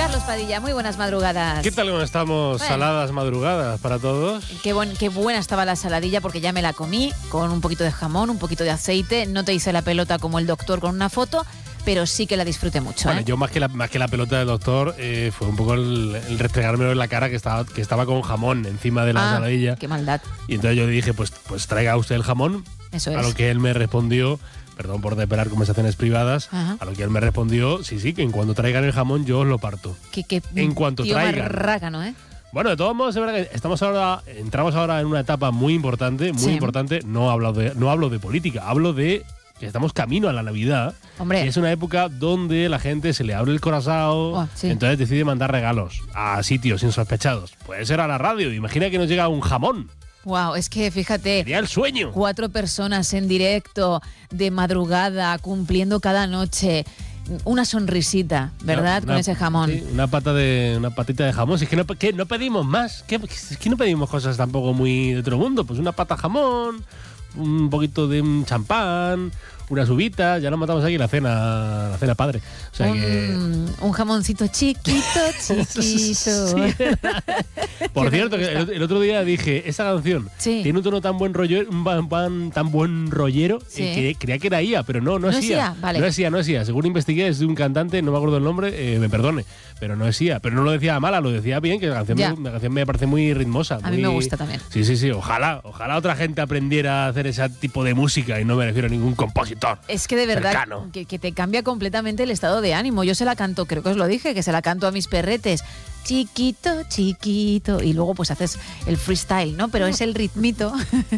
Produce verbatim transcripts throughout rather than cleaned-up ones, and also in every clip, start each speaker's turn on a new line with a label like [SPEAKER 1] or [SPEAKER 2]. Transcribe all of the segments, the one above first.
[SPEAKER 1] Carlos Padilla, muy buenas madrugadas.
[SPEAKER 2] ¿Qué tal cómo estamos?
[SPEAKER 1] Bueno.
[SPEAKER 2] Saladas madrugadas para todos.
[SPEAKER 1] Qué, buen, qué buena estaba la saladilla porque ya me la comí con un poquito de jamón, un poquito de aceite. No te hice la pelota como el doctor con una foto, pero sí que la disfruté mucho.
[SPEAKER 2] Bueno,
[SPEAKER 1] ¿eh?
[SPEAKER 2] yo más que la, más que la pelota del doctor eh, fue un poco el, el restregármelo en la cara que estaba, que estaba con jamón encima de la
[SPEAKER 1] Ah,
[SPEAKER 2] saladilla.
[SPEAKER 1] qué maldad.
[SPEAKER 2] Y entonces yo le dije, pues, pues traiga usted el jamón.
[SPEAKER 1] Eso
[SPEAKER 2] A
[SPEAKER 1] es.
[SPEAKER 2] lo que él me respondió, perdón por desvelar conversaciones privadas,
[SPEAKER 1] Ajá.
[SPEAKER 2] a lo que él me respondió, sí, sí, que en cuanto traigan el jamón yo os lo parto.
[SPEAKER 1] Que, que
[SPEAKER 2] En cuanto
[SPEAKER 1] tío
[SPEAKER 2] traigan.
[SPEAKER 1] marrácano, ¿eh?
[SPEAKER 2] Bueno, de todos modos, es verdad que estamos ahora, entramos ahora en una etapa muy importante, muy
[SPEAKER 1] Sí.
[SPEAKER 2] importante. No hablo de, no hablo de política, hablo de que estamos camino a la Navidad.
[SPEAKER 1] Hombre.
[SPEAKER 2] Y es una época donde la gente se le abre el corazón,
[SPEAKER 1] Oh, sí.
[SPEAKER 2] entonces decide mandar regalos a sitios insospechados. Puede ser a la radio. Imagina que nos llega un jamón.
[SPEAKER 1] Wow, es que fíjate.
[SPEAKER 2] Sería el sueño.
[SPEAKER 1] Cuatro personas en directo, de madrugada, cumpliendo cada noche. Una sonrisita, ¿verdad?
[SPEAKER 2] Una-
[SPEAKER 1] Con ese jamón.
[SPEAKER 2] sí, una pata de una patita de jamón. Si es que no, que no pedimos más. ¿Qué, es que no pedimos cosas tampoco muy de otro mundo. Pues una pata de jamón, un poquito de un champán, unas uvitas. Ya nos matamos aquí la cena, la cena padre. O sea que.
[SPEAKER 1] un, un jamoncito chiquito, chiquito.
[SPEAKER 2] Sí. Por
[SPEAKER 1] Que me
[SPEAKER 2] cierto, que
[SPEAKER 1] gusta.
[SPEAKER 2] el, el otro día dije, esa canción
[SPEAKER 1] Sí.
[SPEAKER 2] tiene un tono tan buen rollo, un ban- ban- tan buen rollero,
[SPEAKER 1] Sí.
[SPEAKER 2] eh, que creía que era I A, pero no, no,
[SPEAKER 1] ¿No
[SPEAKER 2] es
[SPEAKER 1] es
[SPEAKER 2] I A.
[SPEAKER 1] I A? Vale.
[SPEAKER 2] No es I A, no es I A. Según investigué, es de un cantante, no me acuerdo el nombre, eh, me perdone, pero no es I A. Pero no lo decía a mala, lo decía bien, que la canción,
[SPEAKER 1] Ya.
[SPEAKER 2] me, la canción me parece muy ritmosa.
[SPEAKER 1] A mí
[SPEAKER 2] muy-
[SPEAKER 1] me gusta también.
[SPEAKER 2] Sí, sí, sí. Ojalá, ojalá otra gente aprendiera a hacer ese tipo de música y no me refiero a ningún compositor.
[SPEAKER 1] Es que de verdad
[SPEAKER 2] cercano.
[SPEAKER 1] que, que te cambia completamente el estado de ánimo. Yo se la canto, creo que os lo dije, que se la canto a mis perretes. Chiquito, chiquito. Y luego pues haces el freestyle, ¿no? Pero es el ritmito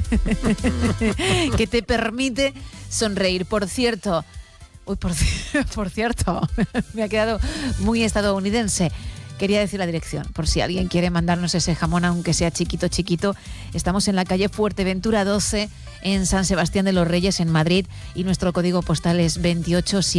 [SPEAKER 1] que te permite sonreír. Por cierto, uy, por, ci- por cierto, me ha quedado muy estadounidense. Quería decir la dirección, por si alguien quiere mandarnos ese jamón, aunque sea chiquito, chiquito. Estamos en la calle Fuerteventura doce, en San Sebastián de los Reyes, en Madrid, y nuestro código postal es veintiocho siete.